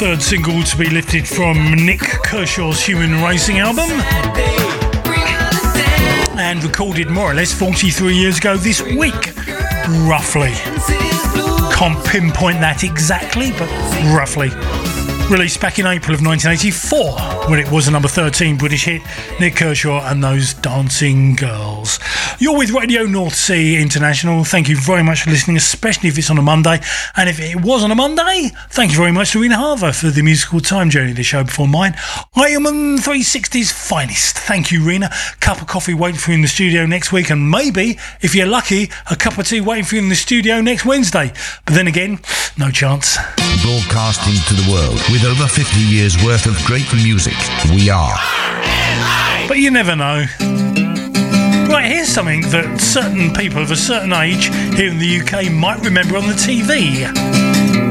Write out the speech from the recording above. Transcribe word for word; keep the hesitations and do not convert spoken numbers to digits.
third single to be lifted from Nick Kershaw's Human Racing album, and recorded more or less forty-three years ago this week, roughly. Can't pinpoint that exactly, but roughly. Released back in April of nineteen eighty-four, when it was a number thirteen British hit, Nick Kershaw and Those Dancing Girls. You're with Radio North Sea International. Thank you very much for listening, especially if it's on a Monday. And if it was on a Monday, thank you very much to Rena Harver for the musical time journey, the show before mine. I am on three sixty's finest. Thank you, Rena. Cup of coffee waiting for you in the studio next week, and maybe, if you're lucky, a cup of tea waiting for you in the studio next Wednesday. But then again, no chance. Broadcasting to the world with over fifty years worth of great music, we are. But you never know. Right, here's something that certain people of a certain age here in the U K might remember on the T V.